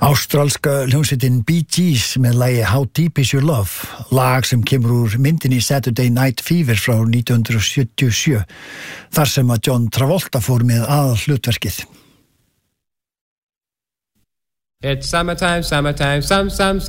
Ástralska hljómsveitin Bee Gees með lagi How Deep Is Your Love, lag sem kemur úr myndinni Saturday Night Fever frá 1977, þar sem að John Travolta fór með aðalhlutverkið. It's summertime, summertime,